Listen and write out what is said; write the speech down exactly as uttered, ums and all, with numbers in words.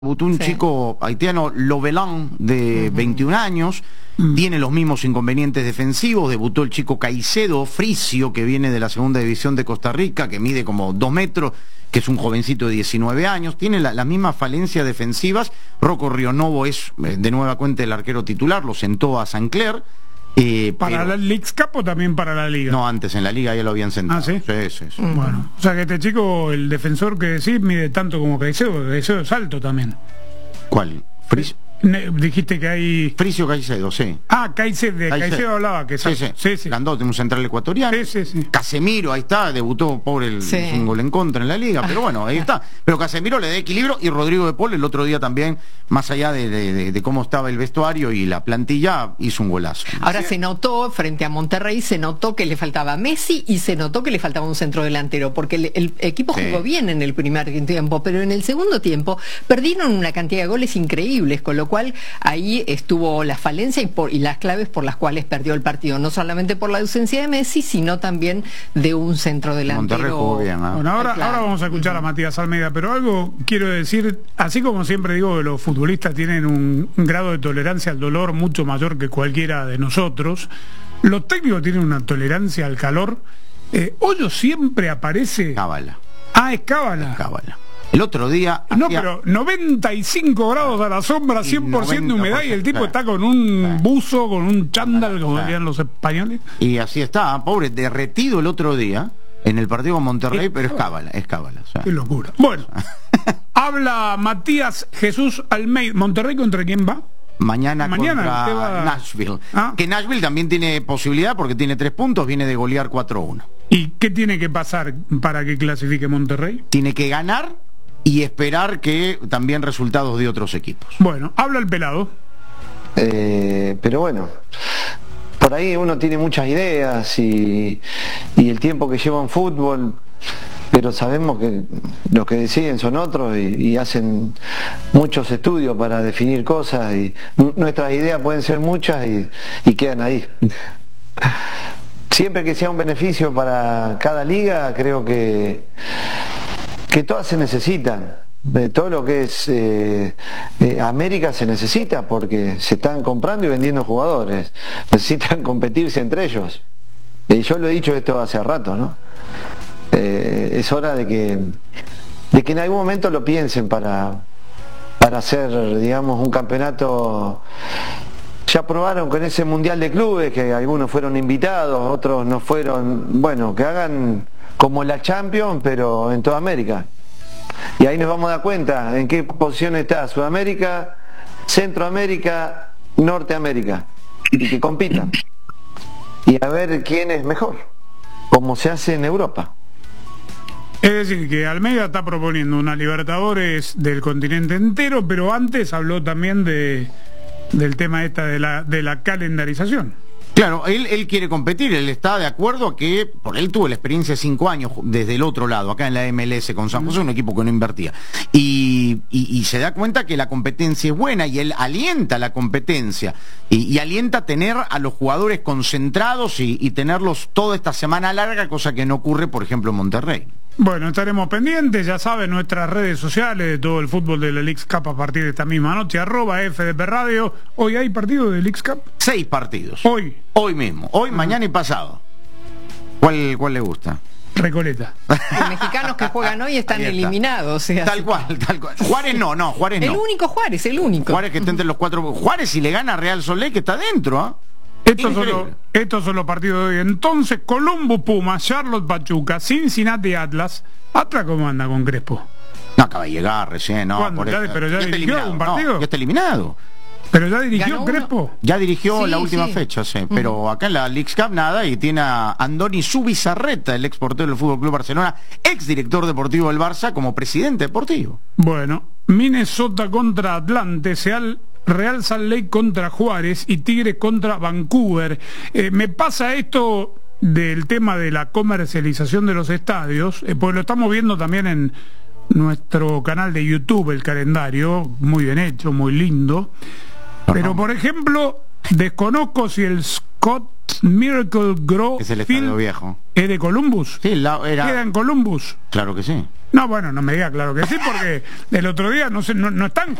Debutó un sí. chico haitiano, Lovelán, de uh-huh. veintiún años, uh-huh. tiene los mismos inconvenientes defensivos. Debutó el chico Caicedo Fricio, que viene de la segunda división de Costa Rica, que mide como dos metros, que es un jovencito de diecinueve años, tiene las la mismas falencias defensivas. Rocco Rionovo es eh, de nueva cuenta el arquero titular, lo sentó a San Clair. Eh, ¿Para pero... la Leagues Cup o también para la Liga? No, antes en la Liga ya lo habían sentado. ¿Ah, sí? Sí, sí, sí. Bueno, o sea que este chico, el defensor que decís, mide tanto como Caicedo, porque Caicedo es alto también. ¿Cuál? Fris... Dijiste que hay... Fricio Caicedo, sí. Ah, Caicedo, de Caicedo, Caicedo hablaba que es sí, sí. sí, sí. Grandote, un central ecuatoriano. Sí, sí, sí. Casemiro, ahí está, debutó, pobre, el, sí. un gol en contra en la Liga, pero bueno, ahí está. Pero Casemiro le da equilibrio, y Rodrigo de Paul el otro día también, más allá de, de, de, de cómo estaba el vestuario y la plantilla, hizo un golazo. Ahora se notó, frente a Monterrey, se notó que le faltaba Messi y se notó que le faltaba un centro delantero, porque el, el equipo sí. jugó bien en el primer tiempo, pero en el segundo tiempo perdieron una cantidad de goles increíbles, con lo cual ahí estuvo la falencia y, por, y las claves por las cuales perdió el partido, no solamente por la ausencia de Messi, sino también de un centro delantero. Jugó bien, ¿eh? Bueno, ahora, claro. ahora vamos a escuchar a Matías Almeida, pero algo quiero decir, así como siempre digo que los futbolistas tienen un, un grado de tolerancia al dolor mucho mayor que cualquiera de nosotros, los técnicos tienen una tolerancia al calor. eh, Hoyo siempre aparece... Cábala. Ah, es cábala. Es cábala. El otro día... No, hacía... pero noventa y cinco grados a la sombra, cien por ciento de humedad, y el tipo claro. está con un buzo, con un chándal, como claro. dirían los españoles. Y así está, pobre, derretido el otro día en el partido con Monterrey, pero es cábala, es cábala. O sea. Qué locura. Bueno, habla Matías Jesús Almeida. ¿Monterrey contra quién va? Mañana, Mañana contra va... Nashville. ¿Ah? Que Nashville también tiene posibilidad porque tiene tres puntos, viene de golear cuatro a uno. ¿Y qué tiene que pasar para que clasifique Monterrey? Tiene que ganar y esperar que también resultados de otros equipos. Bueno, habla el pelado. Eh, pero bueno, por ahí uno tiene muchas ideas y, y el tiempo que lleva en fútbol, pero sabemos que los que deciden son otros y, y hacen muchos estudios para definir cosas, y nuestras ideas pueden ser muchas y, y quedan ahí. Siempre que sea un beneficio para cada liga, creo que que todas se necesitan. De todo lo que es eh, eh, América se necesita, porque se están comprando y vendiendo jugadores, necesitan competirse entre ellos, y yo lo he dicho esto hace rato, ¿no? Eh, es hora de que de que en algún momento lo piensen para para hacer, digamos, un campeonato. Ya probaron con ese mundial de clubes, que algunos fueron invitados, otros no fueron. Bueno, que hagan como la Champions, pero en toda América. Y ahí nos vamos a dar cuenta en qué posición está Sudamérica, Centroamérica, Norteamérica, y que compitan. Y a ver quién es mejor, como se hace en Europa. Es decir, que Almeida está proponiendo una Libertadores del continente entero, pero antes habló también de del tema esta de la, de la calendarización. Claro, él, él quiere competir, él está de acuerdo a que, por él tuvo la experiencia de cinco años desde el otro lado, acá en la M L S con San José, un equipo que no invertía, y, y, y se da cuenta que la competencia es buena, y él alienta la competencia, y, y alienta a tener a los jugadores concentrados y, y tenerlos toda esta semana larga, cosa que no ocurre, por ejemplo, en Monterrey. Bueno, estaremos pendientes, ya saben, nuestras redes sociales de todo el fútbol de la Leagues Cup a partir de esta misma noche, arroba F D P Radio. ¿Hoy hay partido de Leagues Cup? Seis partidos. Hoy. Hoy mismo, hoy, ah. mañana y pasado. ¿Cuál, cuál le gusta? Recoleta. Los mexicanos que juegan hoy están está. eliminados. O sea, tal cual, tal cual. Juárez no, no, Juárez no. El único Juárez, el único. Juárez que está entre los cuatro. Juárez si le gana a Real Solé, que está dentro, ¿ah? ¿eh? Estos son, los, estos son los partidos de hoy. Entonces, Colombo Pumas, Charlotte Pachuca, Cincinnati Atlas. ¿Atlas cómo anda con Crespo? No, acaba de llegar recién, no. Por ya, pero ya, ya dirigió un partido. No, ya está eliminado. Pero ya dirigió Crespo. Ya dirigió sí, la última sí. fecha, sí. Uh-huh. Pero acá en la Leagues Cup nada, y tiene a Andoni Zubizarreta, el ex portero del Fútbol Club Barcelona, ex director deportivo del Barça, como presidente deportivo. Bueno, Minnesota contra Atlante, Seal. Real Salt Lake contra Juárez y Tigre contra Vancouver. Eh, me pasa esto del tema de la comercialización de los estadios, eh, porque lo estamos viendo también en nuestro canal de YouTube, el calendario, muy bien hecho, muy lindo. Pero, por ejemplo, desconozco si el Scott Miracle Grow es el estadio viejo. Eh, ¿Es de Columbus? Sí, la, era... ¿Queda en Columbus? Claro que sí. No, bueno, no me diga claro que sí, porque el otro día no, sé, no, no están